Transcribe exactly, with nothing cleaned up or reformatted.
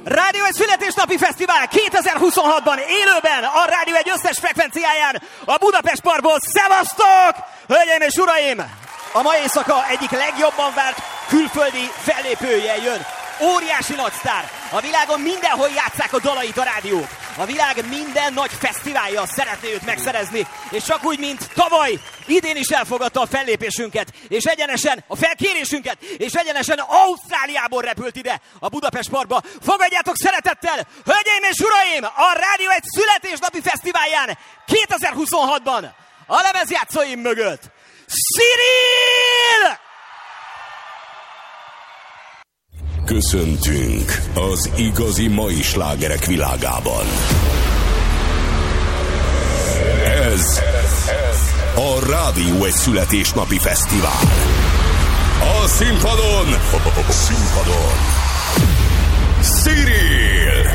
Rádió egy születésnapi fesztivál kétezer-huszonhatban élőben a Rádió egy összes frekvenciáján a Budapest Parkból. Szevasztok! Hölgyeim és uraim! A mai éjszaka egyik legjobban várt külföldi fellépője jön. Óriási nagysztár. A világon mindenhol játsszák a dalait a rádiók. A világ minden nagy fesztiválja szeretné őt megszerezni. És csak úgy, mint tavaly, idén is elfogadta a fellépésünket. És egyenesen, a felkérésünket, és egyenesen Ausztráliából repült ide a Budapest Parkba. Fogadjátok szeretettel, hölgyeim és uraim, a Rádió egy születésnapi fesztiválján kétezer-huszonhatban a lemezjátszóim mögött Cyril! Köszöntünk az igazi mai slágerek világában. Ez a Rádió egy születésnapi fesztivál. A színpadon, a színpadon Cyril!